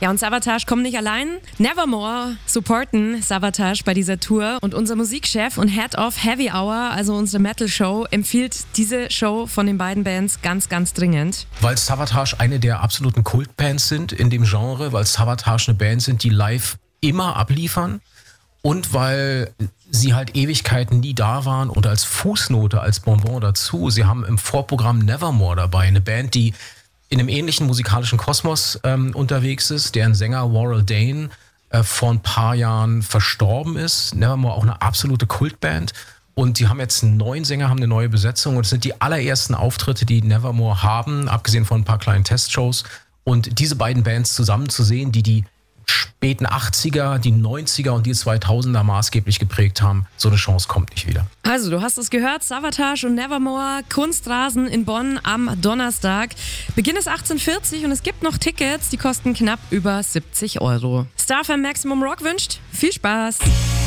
Ja, und Savatage kommen nicht allein. Nevermore supporten Savatage bei dieser Tour. Und unser Musikchef und Head of Heavy Hour, also unsere Metal-Show, empfiehlt diese Show von den beiden Bands ganz, ganz dringend. Weil Savatage eine der absoluten Kultbands sind in dem Genre, weil Savatage eine Band sind, die live immer abliefern. Und weil sie halt Ewigkeiten nie da waren und als Fußnote, als Bonbon dazu, sie haben im Vorprogramm Nevermore dabei, eine Band, die in einem ähnlichen musikalischen Kosmos unterwegs ist, deren Sänger Warrell Dane vor ein paar Jahren verstorben ist. Nevermore auch eine absolute Kultband. Und die haben jetzt einen neuen Sänger, haben eine neue Besetzung. Und es sind die allerersten Auftritte, die Nevermore haben, abgesehen von ein paar kleinen Testshows. Und diese beiden Bands zusammen zu sehen, die späten 80er, die 90er und die 2000er maßgeblich geprägt haben, so eine Chance kommt nicht wieder. Also, du hast es gehört, Savatage und Nevermore, Kunstrasen in Bonn am Donnerstag. Beginn ist 18:40 und es gibt noch Tickets, die kosten knapp über 70 €. StarFM Maximum Rock wünscht viel Spaß!